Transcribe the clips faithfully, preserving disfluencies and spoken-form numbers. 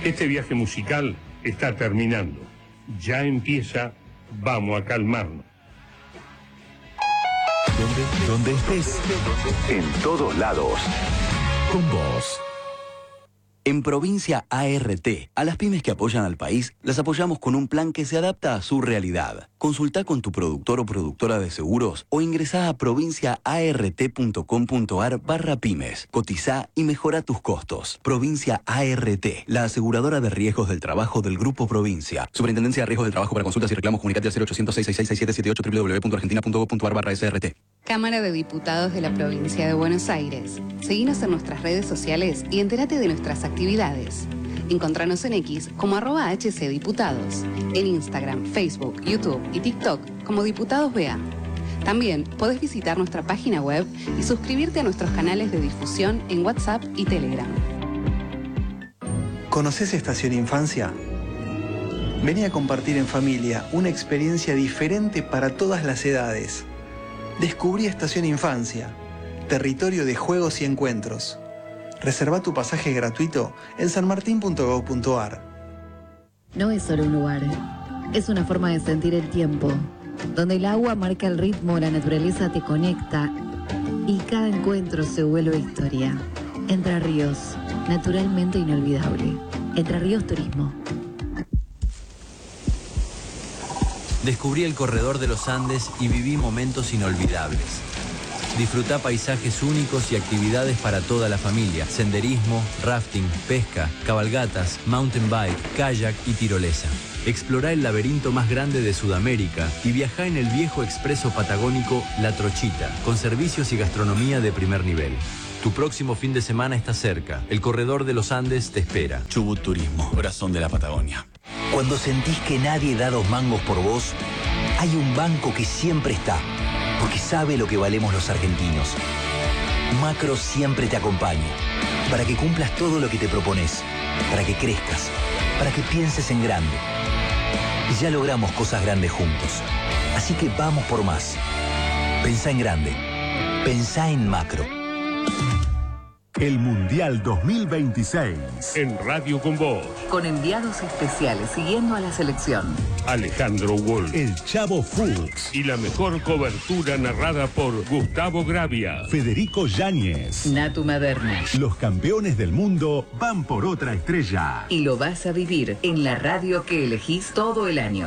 Este viaje musical está terminando. Ya empieza Vamos a calmarnos. Donde, donde estés, en todos lados, con vos. En Provincia A R T, a las pymes que apoyan al país, las apoyamos con un plan que se adapta a su realidad. Consulta con tu productor o productora de seguros o ingresá a provinciaart.com.ar barra pymes. Cotizá y mejora tus costos. Provincia A R T, la aseguradora de riesgos del trabajo del Grupo Provincia. Superintendencia de Riesgos del Trabajo. Para consultas y reclamos, comunicate al cero ochocientos, seiscientos sesenta y seis, siete siete ocho, doble u doble u doble u punto argentina punto gov punto ar barra S R T. Cámara de Diputados de la Provincia de Buenos Aires. Seguinos en nuestras redes sociales y entérate de nuestras actividades. Encontranos en X como arroba hcdiputados, en Instagram, Facebook, YouTube y TikTok como Diputados B A. También podés visitar nuestra página web y suscribirte a nuestros canales de difusión en WhatsApp y Telegram. ¿Conoces Estación Infancia? Vení a compartir en familia una experiencia diferente para todas las edades. Descubrí Estación Infancia, territorio de juegos y encuentros. Reserva tu pasaje gratuito en sanmartin punto gov punto ar. No es solo un lugar, es una forma de sentir el tiempo, donde el agua marca el ritmo, la naturaleza te conecta y cada encuentro se vuelve historia. Entre Ríos, naturalmente inolvidable. Entre Ríos Turismo. Descubrí el corredor de los Andes y viví momentos inolvidables. Disfrutá paisajes únicos y actividades para toda la familia. Senderismo, rafting, pesca, cabalgatas, mountain bike, kayak y tirolesa. Explorá el laberinto más grande de Sudamérica y viajá en el viejo expreso patagónico La Trochita, con servicios y gastronomía de primer nivel. Tu próximo fin de semana está cerca. El corredor de los Andes te espera. Chubut Turismo, corazón de la Patagonia. Cuando sentís que nadie da dos mangos por vos, hay un banco que siempre está, porque sabe lo que valemos los argentinos. Macro siempre te acompaña, para que cumplas todo lo que te propones, para que crezcas, para que pienses en grande. Y ya logramos cosas grandes juntos, así que vamos por más. Pensá en grande, pensá en Macro. El Mundial dos mil veintiséis. En Radio con Vos. Con enviados especiales siguiendo a la selección. Alejandro Wolf. El Chavo Fuchs. Y la mejor cobertura narrada por Gustavo Gravia. Federico Yáñez. Natu Maderno. Los campeones del mundo van por otra estrella. Y lo vas a vivir en la radio que elegís todo el año.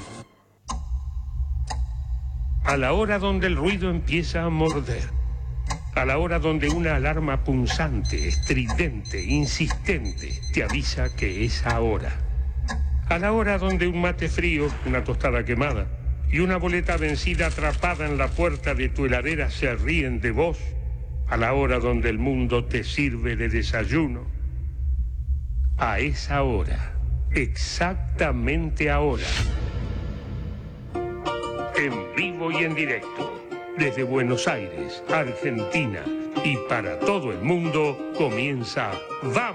A la hora donde el ruido empieza a morder. A la hora donde una alarma punzante, estridente, insistente, te avisa que es ahora. A la hora donde un mate frío, una tostada quemada y una boleta vencida atrapada en la puerta de tu heladera se ríen de vos. A la hora donde el mundo te sirve de desayuno. A esa hora, exactamente ahora. En vivo y en directo. Desde Buenos Aires, Argentina y para todo el mundo comienza Vamos.